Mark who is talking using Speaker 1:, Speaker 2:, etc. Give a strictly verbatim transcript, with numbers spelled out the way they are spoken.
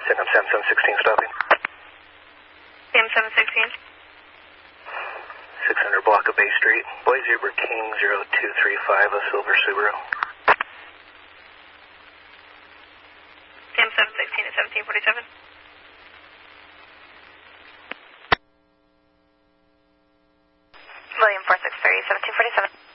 Speaker 1: Sam seven sixteen stopping.
Speaker 2: Sam seven sixteen.
Speaker 1: six hundred block of Bay Street. Boy Zebra King zero two three five, a silver Subaru.
Speaker 2: Sam seven sixteen at seventeen forty-seven. William four six three, seventeen forty-seven.